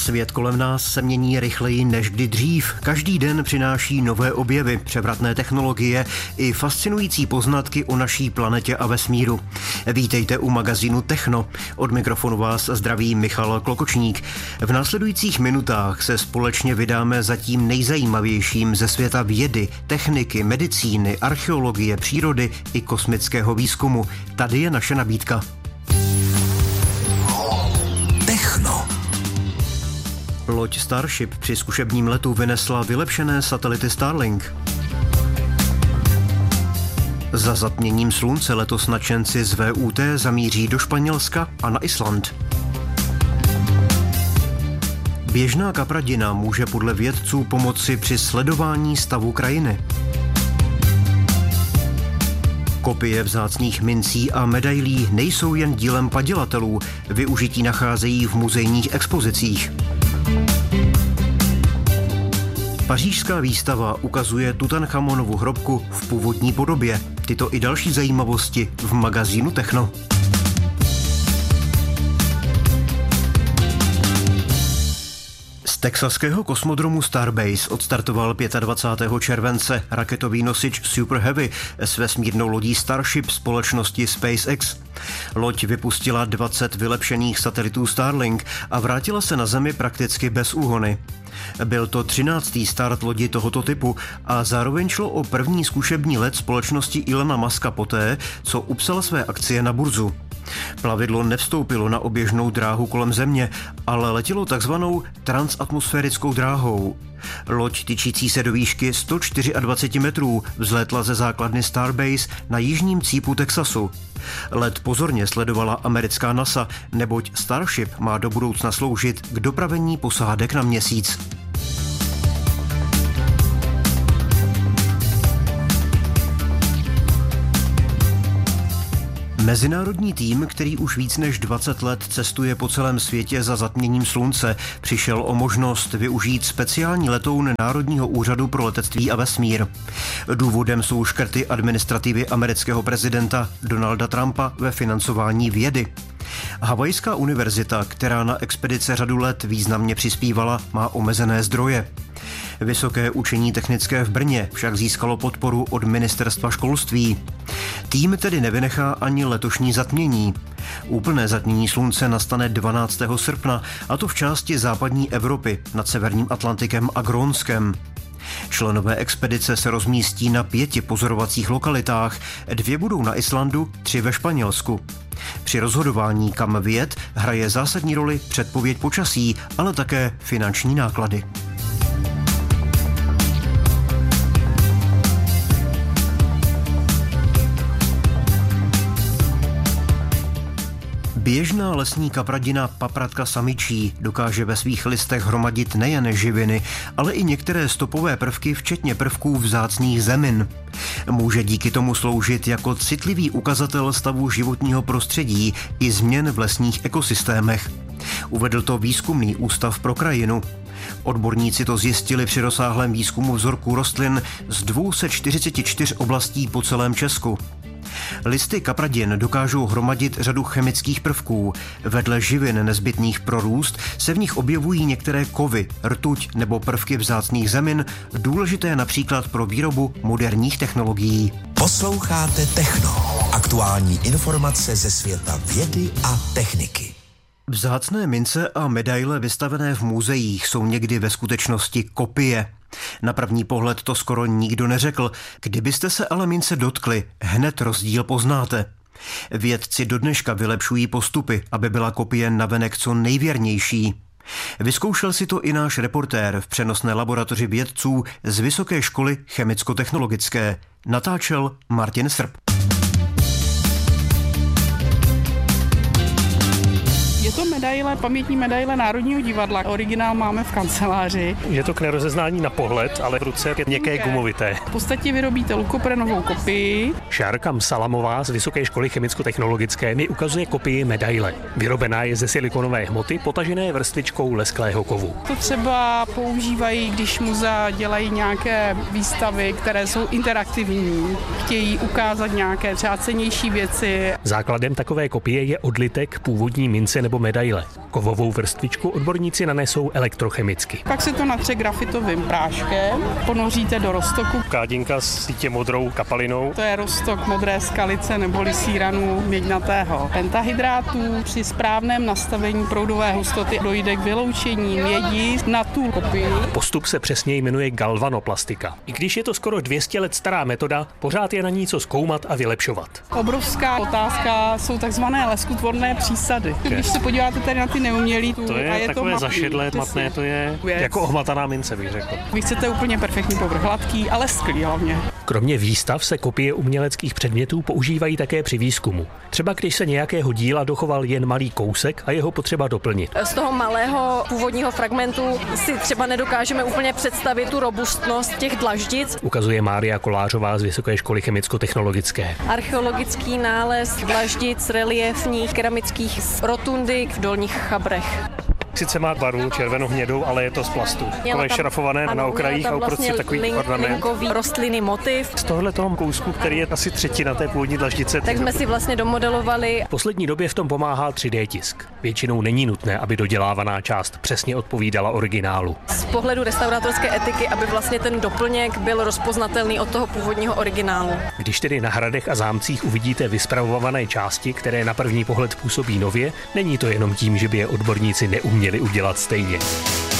Svět kolem nás se mění rychleji než kdy dřív. Každý den přináší nové objevy, převratné technologie i fascinující poznatky o naší planetě a vesmíru. Vítejte u magazínu Techno. Od mikrofonu vás zdraví Michal Klokočník. V následujících minutách se společně vydáme za tím nejzajímavějším ze světa vědy, techniky, medicíny, archeologie, přírody i kosmického výzkumu. Tady je naše nabídka. Loď Starship při zkušebním letu vynesla vylepšené satelity Starlink. Za zatměním slunce letos nadšenci z VUT zamíří do Španělska a na Island. Běžná kapradina může podle vědců pomoci při sledování stavu krajiny. Kopie vzácných mincí a medailí nejsou jen dílem padělatelů, využití nacházejí v muzejních expozicích. Pařížská výstava ukazuje Tutanchamonovu hrobku v původní podobě. Tyto i další zajímavosti v magazínu Techno. Z texaského kosmodromu Starbase odstartoval 25. července raketový nosič Super Heavy s vesmírnou lodí Starship společnosti SpaceX. Loď vypustila 20 vylepšených satelitů Starlink a vrátila se na Zemi prakticky bez úhony. Byl to 13. start lodi tohoto typu a zároveň šlo o první zkušební let společnosti Elona Muska poté, co upsal své akcie na burzu. Plavidlo nevstoupilo na oběžnou dráhu kolem Země, ale letělo takzvanou transatmosférickou dráhou. Loď tyčící se do výšky 124 metrů vzlétla ze základny Starbase na jižním cípu Texasu. Let pozorně sledovala americká NASA, neboť Starship má do budoucna sloužit k dopravení posádek na Měsíc. Mezinárodní tým, který už víc než 20 let cestuje po celém světě za zatměním slunce, přišel o možnost využít speciální letoun Národního úřadu pro letectví a vesmír. Důvodem jsou škrty administrativy amerického prezidenta Donalda Trumpa ve financování vědy. Havajská univerzita, která na expedice řadu let významně přispívala, má omezené zdroje. Vysoké učení technické v Brně však získalo podporu od ministerstva školství. Tým tedy nevynechá ani letošní zatmění. Úplné zatmění slunce nastane 12. srpna, a to v části západní Evropy nad severním Atlantikem a Grónskem. Členové expedice se rozmístí na 5 pozorovacích lokalitách, 2 budou na Islandu, 3 ve Španělsku. Při rozhodování, kam vyjet, hraje zásadní roli předpověď počasí, ale také finanční náklady. Běžná lesní kapradina papratka samičí dokáže ve svých listech hromadit nejen živiny, ale i některé stopové prvky, včetně prvků vzácných zemin. Může díky tomu sloužit jako citlivý ukazatel stavu životního prostředí i změn v lesních ekosystémech. Uvedl to Výzkumný ústav pro krajinu. Odborníci to zjistili při rozsáhlém výzkumu vzorků rostlin z 244 oblastí po celém Česku. Listy kapradin dokážou hromadit řadu chemických prvků. Vedle živin nezbytných pro růst se v nich objevují některé kovy, rtuť nebo prvky vzácných zemin, důležité například pro výrobu moderních technologií. Posloucháte Techno. Aktuální informace ze světa vědy a techniky. Vzácné mince a medaile vystavené v muzeích jsou někdy ve skutečnosti kopie. Na první pohled to skoro nikdo neřekl, kdybyste se ale mince dotkli, hned rozdíl poznáte. Vědci dodneška vylepšují postupy, aby byla kopie navenek co nejvěrnější. Vyzkoušel si to i náš reportér v přenosné laboratoři vědců z Vysoké školy chemicko-technologické. Natáčel Martin Srb. Je to medaile, pamětní medaile Národního divadla. Originál máme v kanceláři. Je to k nerozeznání na pohled, ale v ruce je měkké gumovité. V podstatě vyrobíte lukoprenovou kopii. Šárka Salamová z Vysoké školy chemicko-technologické mi ukazuje kopii medaile. Vyrobená je ze silikonové hmoty, potažené vrstvičkou lesklého kovu. To třeba používají, když muzea dělají nějaké výstavy, které jsou interaktivní. Chtějí ukázat nějaké třeba cennější věci. Základem takové kopie je odlitek původní mince nebo medaile. Kovovou vrstvičku odborníci nanesou elektrochemicky. Pak se to natře grafitovým práškem, ponoříte do roztoku. Kádinka s sítě modrou kapalinou. To je roztok modré skalice neboli síranu měďnatého pentahydrátu. Při správném nastavení proudové hustoty dojde k vyloučení mědi na tu kopii. Postup se přesně jmenuje galvanoplastika. I když je to skoro 200 let stará metoda, pořád je na ní co zkoumat a vylepšovat. Obrovská otázka jsou takzvané leskutvorné přísady. Když se podíváte tady na ty neumělý, to je takové zašedlé, matné, to je jako ohmataná mince, bych řekl. Vy chcete úplně perfektní povrch, hladký, ale sklý hlavně. Kromě výstav se kopie uměleckých předmětů používají také při výzkumu. Třeba když se nějakého díla dochoval jen malý kousek a jeho potřeba doplnit. Z toho malého původního fragmentu si třeba nedokážeme úplně představit tu robustnost těch dlaždic. Ukazuje Mária Kolářová z Vysoké školy chemicko-technologické. Archeologický nález dlaždic reliefních keramických z rotundy v Dolních Chabrech. Sice má barvu červeno-hnědou, ale je to z plastu. Takové šrafované na okrajích a uprostřed takový ornament. Rostliny motiv. Z tohohle toho kousku, který je asi třetina té původní dlaždice. Tak jsme si vlastně domodelovali. V poslední době v tom pomáhá 3D tisk. Většinou není nutné, aby dodělávaná část přesně odpovídala originálu. Z pohledu restaurátorské etiky, aby vlastně ten doplněk byl rozpoznatelný od toho původního originálu. Když tedy na hradech a zámcích uvidíte vyspravované části, které na první pohled působí nově, není to jenom tím, že by je odborníci neuměli udělat stejně.